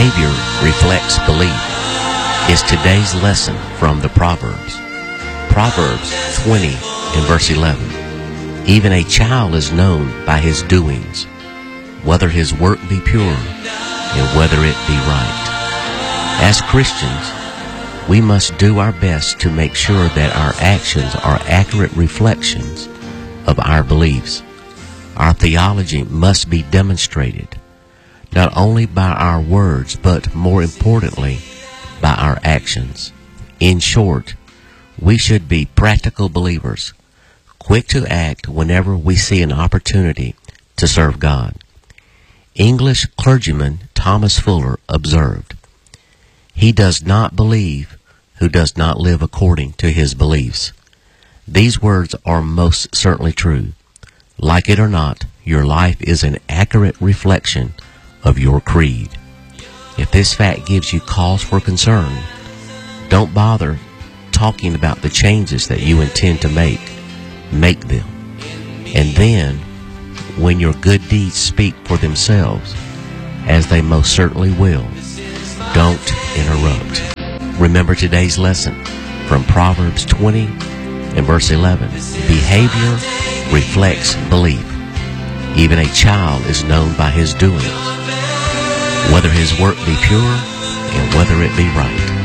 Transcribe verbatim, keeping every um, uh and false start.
Behavior reflects belief is today's lesson from the Proverbs. Proverbs twenty and verse eleven. Even a child is known by his doings, whether his work be pure and whether it be right. As Christians, we must do our best to make sure that our actions are accurate reflections of our beliefs. Our theology must be demonstrated, not only by our words, but more importantly, by our actions. In short, we should be practical believers, quick to act whenever we see an opportunity to serve God. English clergyman Thomas Fuller observed, "He does not believe who does not live according to his beliefs." These words are most certainly true. Like it or not, your life is an accurate reflection of your creed. If this fact gives you cause for concern, don't bother talking about the changes that you intend to make. Make them. And then, when your good deeds speak for themselves, as they most certainly will, don't interrupt. Remember today's lesson from Proverbs twenty and verse eleven. Behavior reflects belief. Even a child is known by his doings, whether his work be pure and whether it be right.